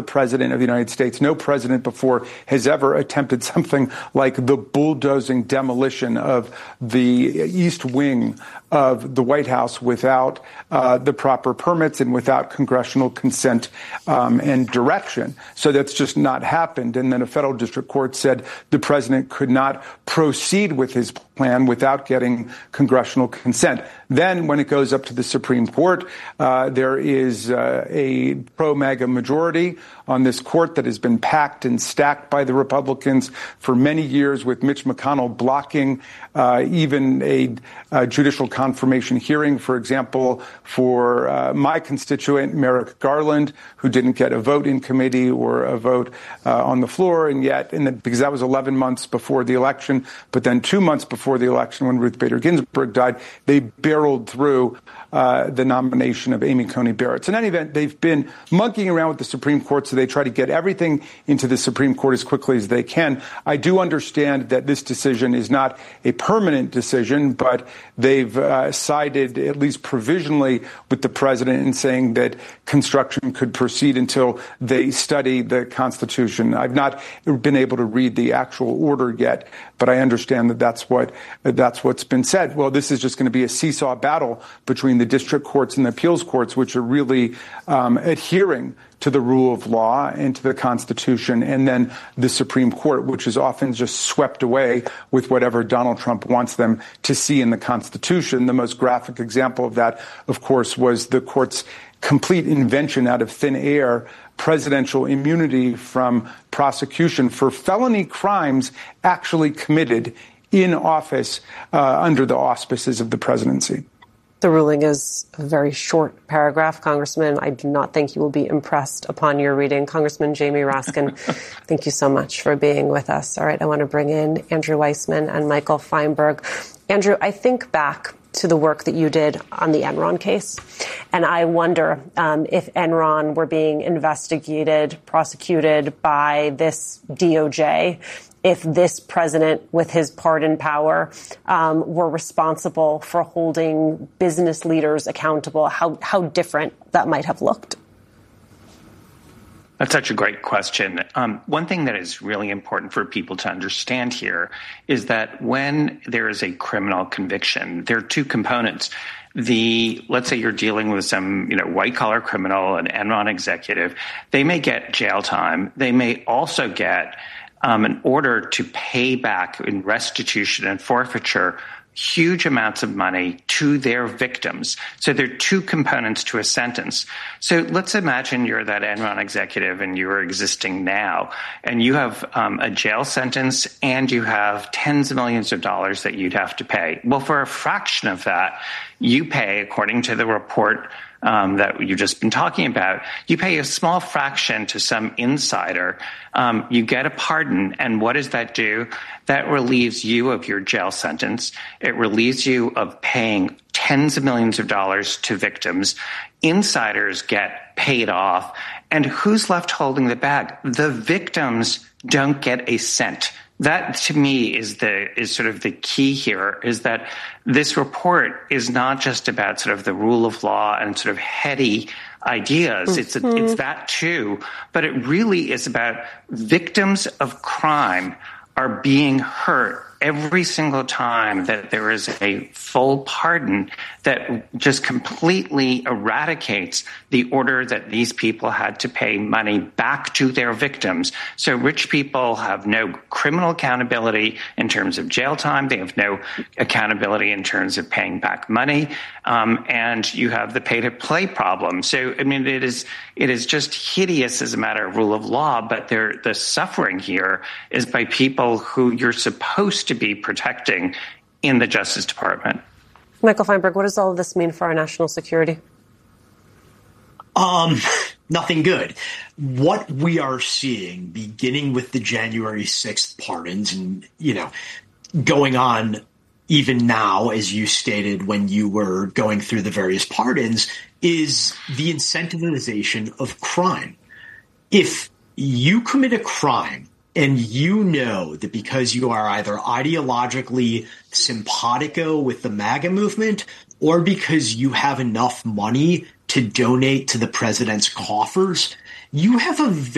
president of the United States. No president before has ever attempted something like the bulldozing demolition of the East Wing of the White House without the proper permits and without congressional consent and direction. So that's just not happened. And then a federal district court said the president could not proceed with his plan without getting congressional consent. Then when it goes up to the Supreme Court, there is a pro-MAGA majority on this court that has been packed and stacked by the Republicans for many years, with Mitch McConnell blocking even a judicial confirmation hearing, for example, for my constituent, Merrick Garland, who didn't get a vote in committee or a vote on the floor. And yet, because that was 11 months before the election, but then 2 months before the election when Ruth Bader Ginsburg died, they barreled through the nomination of Amy Coney Barrett. So in any event, they've been monkeying around with the Supreme Court, so they try to get everything into the Supreme Court as quickly as they can. I do understand that this decision is not a permanent decision, but they've sided, at least provisionally, with the president in saying that construction could proceed until they study the Constitution. I've not been able to read the actual order yet, but I understand that that's what's been said. Well, this is just going to be a seesaw battle between the district courts and the appeals courts, which are really adhering to the rule of law and to the Constitution, and then the Supreme Court, which is often just swept away with whatever Donald Trump wants them to see in the Constitution. The most graphic example of that, of course, was the court's complete invention out of thin air, presidential immunity from prosecution for felony crimes actually committed in office under the auspices of the presidency. The ruling is a very short paragraph, Congressman. I do not think you will be impressed upon your reading. Congressman Jamie Raskin, thank you so much for being with us. All right, I want to bring in Andrew Weissmann and Michael Feinberg. Andrew, I think back to the work that you did on the Enron case, and I wonder if Enron were being investigated, prosecuted by this DOJ, if this president, with his pardon power, were responsible for holding business leaders accountable, how different that might have looked. That's such a great question. One thing that is really important for people to understand here is that when there is a criminal conviction, there are two components. Let's say you're dealing with some, white collar criminal, an Enron executive. They may get jail time. They may also get an order to pay back in restitution and forfeiture huge amounts of money to their victims. So there are two components to a sentence. So let's imagine you're that Enron executive and you're existing now, and you have a jail sentence and you have tens of millions of dollars that you'd have to pay. Well, for a fraction of that, you pay, according to the report that you've just been talking about, you pay a small fraction to some insider. You get a pardon. And what does that do? That relieves you of your jail sentence. It relieves you of paying tens of millions of dollars to victims. Insiders get paid off. And who's left holding the bag? The victims don't get a cent. That, to me, is sort of the key here, is that this report is not just about sort of the rule of law and sort of heady ideas. It's that too, but it really is about victims of crime are being hurt every single time that there is a full pardon that just completely eradicates the order that these people had to pay money back to their victims. So rich people have no criminal accountability in terms of jail time. They have no accountability in terms of paying back money. And you have the pay-to-play problem. So, I mean, it is just hideous as a matter of rule of law, but the suffering here is by people who you're supposed to be protecting in the Justice Department. Michael Feinberg, what does all of this mean for our national security? Nothing good. What we are seeing, beginning with the January 6th pardons and, going on even now, as you stated when you were going through the various pardons, is the incentivization of crime. If you commit a crime and you know that because you are either ideologically simpatico with the MAGA movement or because you have enough money to donate to the president's coffers, you have a